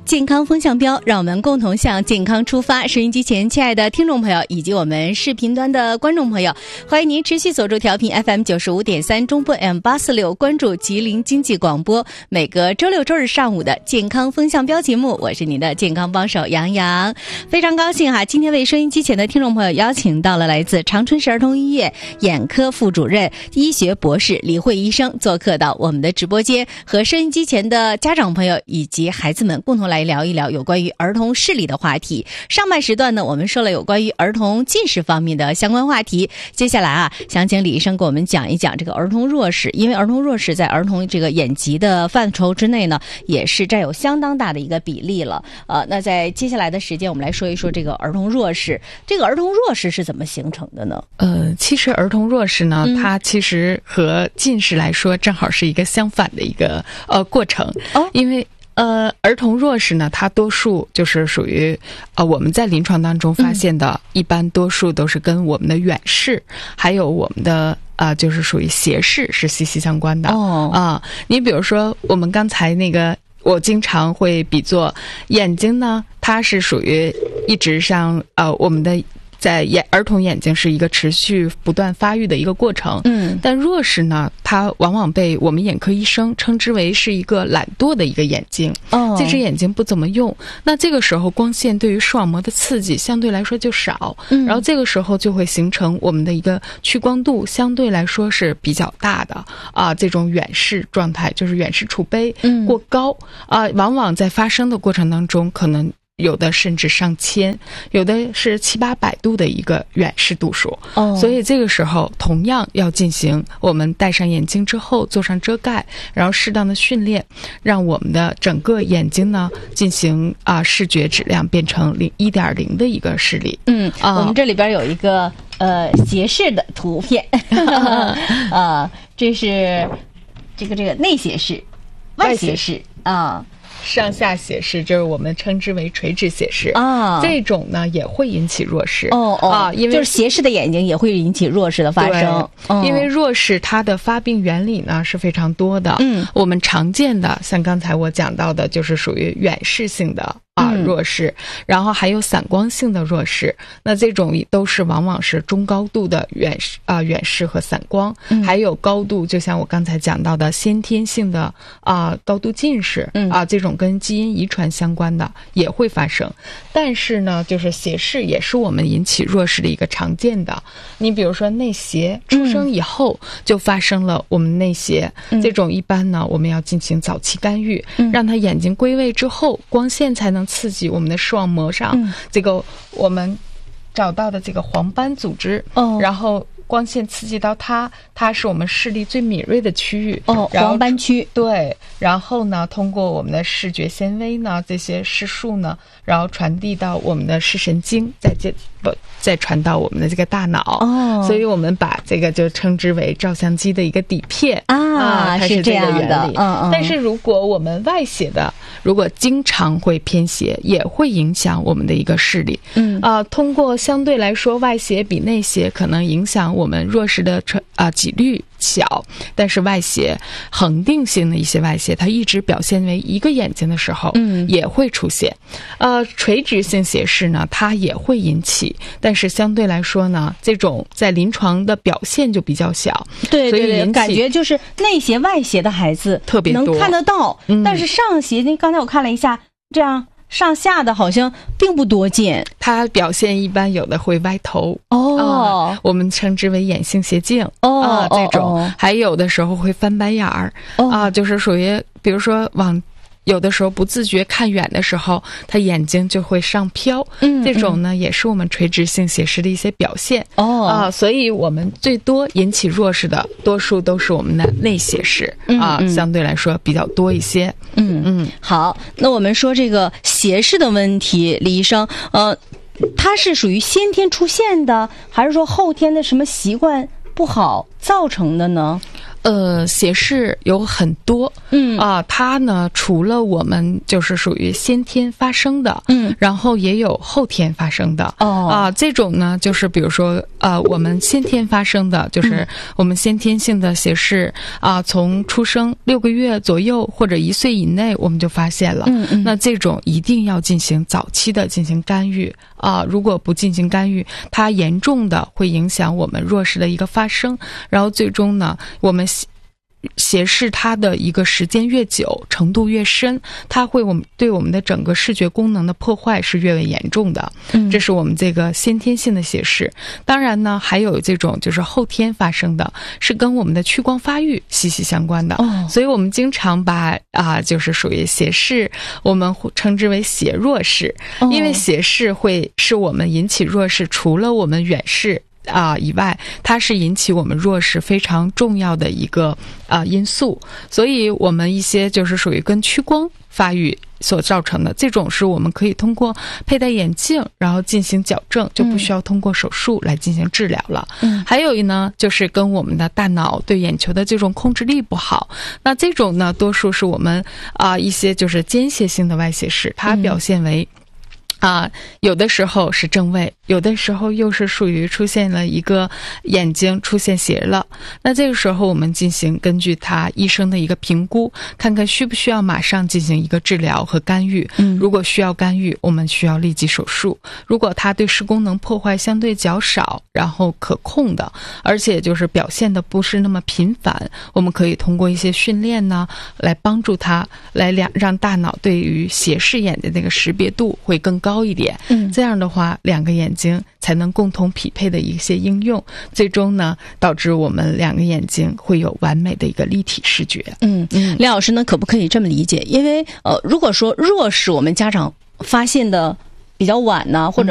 健康风向标，让我们共同向健康出发。收音机前亲爱的听众朋友以及我们视频端的观众朋友，欢迎您持续锁住调频 FM 95.3中波 M846， 关注吉林经济广播每个周六周日上午的健康风向标节目。我是您的健康帮手杨洋，非常高兴今天为收音机前的听众朋友邀请到了来自长春市儿童医院眼科副主任、医学博士李慧医生做客到我们的直播间，和收音机前的家长朋友以及孩子们共同来聊一聊有关于儿童视力的话题。上半时段呢，我们说了有关于儿童近视方面的相关话题，接下来想请李医生给我们讲一讲这个儿童弱视。因为儿童弱视在儿童这个眼疾的范畴之内呢，也是占有相当大的一个比例了。那在接下来的时间，我们来说一说这个儿童弱视。这个儿童弱视是怎么形成的呢？ 其实儿童弱视呢，它其实和近视来说正好是一个相反的一个过程。因为儿童弱视呢，它多数就是属于我们在临床当中发现的，一般多数都是跟我们的远视还有我们的就是属于斜视是息息相关的。你比如说我们刚才那个，我经常会比作眼睛呢，它是属于一直上我们的在儿童眼睛是一个持续不断发育的一个过程。但弱视呢，它往往被我们眼科医生称之为是一个懒惰的一个眼睛。这只眼睛不怎么用，那这个时候光线对于视网膜的刺激相对来说就少，然后这个时候就会形成我们的一个屈光度相对来说是比较大的这种远视状态，就是远视储备过高往往在发生的过程当中，可能有的甚至上千，有的是700-800度的一个远视度数。所以这个时候同样要进行我们戴上眼镜之后做上遮盖，然后适当的训练，让我们的整个眼睛呢进行视觉质量变成1.0的一个视力。 我们这里边有一个斜视的图片这是这个内斜视、外斜视上下斜视就是我们称之为垂直斜视这种呢也会引起弱视因为就是斜视的眼睛也会引起弱视的发生。 因为弱视它的发病原理呢是非常多的。我们常见的像刚才我讲到的，就是属于远视性的弱视，然后还有散光性的弱视，那这种都是往往是中高度的远视和散光，还有高度，就像我刚才讲到的先天性的高度近视这种跟基因遗传相关的也会发生。但是呢，就是斜视也是我们引起弱视的一个常见的。你比如说内斜，出生以后就发生了我们内斜，这种一般呢我们要进行早期干预，让他眼睛归位之后，光线才能刺激我们的视网膜上这个我们找到的这个黄斑组织，然后光线刺激到它是我们视力最敏锐的区域黄斑区。 对，然后呢通过我们的视觉纤维呢，这些视束呢，然后传递到我们的视神经，再传到我们的这个大脑。所以我们把这个就称之为照相机的一个底片它是这个原理。但是如果我们外斜的，如果经常会偏斜，也会影响我们的一个视力。通过相对来说外斜比内斜可能影响我们弱视的几率小，但是外斜恒定性的一些外斜，它一直表现为一个眼睛的时候也会出现。垂直性斜视呢，它也会引起，但是相对来说呢，这种在临床的表现就比较小。 对对对，感觉就是内斜外斜的孩子特别多， 能看得到，但是上斜刚才我看了一下，这样上下的好像并不多见。 它表现一般有的会歪头我们称之为眼性斜镜这种还有的时候会翻白眼儿就是属于比如说有的时候不自觉看远的时候，他眼睛就会上飘，这种呢也是我们垂直性斜视的一些表现所以我们最多引起弱视的多数都是我们的内斜视相对来说比较多一些。 好，那我们说这个斜视的问题，李医生它是属于先天出现的，还是说后天的什么习惯不好造成的呢？ 斜视有很多，它呢除了我们就是属于先天发生的，然后也有后天发生的，这种呢就是比如说我们先天发生的，就是我们先天性的斜视从出生6个月左右或者1岁以内我们就发现了，那这种一定要进行早期的进行干预如果不进行干预，它严重的会影响我们弱视的一个发生，然后最终呢，我们斜视它的一个时间越久，程度越深，它会对我们的整个视觉功能的破坏是越为严重的。这是我们这个先天性的斜视。当然呢，还有这种就是后天发生的，是跟我们的屈光发育息息相关的。所以我们经常把就是属于斜视，我们称之为斜弱视，因为斜视会是我们引起弱视，除了我们远视以外，它是引起我们弱视非常重要的一个因素。所以我们一些就是属于跟屈光发育所造成的，这种是我们可以通过佩戴眼镜然后进行矫正，就不需要通过手术来进行治疗了。还有呢，就是跟我们的大脑对眼球的这种控制力不好，那这种呢多数是我们一些就是间歇性的外斜视，它表现为有的时候是正位，有的时候又是属于出现了一个眼睛出现斜了。那这个时候我们进行根据他医生的一个评估，看看需不需要马上进行一个治疗和干预。如果需要干预，我们需要立即手术。如果他对视功能破坏相对较少，然后可控的，而且就是表现的不是那么频繁，我们可以通过一些训练呢，来帮助他来让大脑对于斜视眼的那个识别度会更高一点。这样的话2个眼睛才能共同匹配的一些应用，最终呢导致我们2个眼睛会有完美的一个立体视觉。 李老师呢，可不可以这么理解？因为如果说弱视我们家长发现的比较晚呢，或者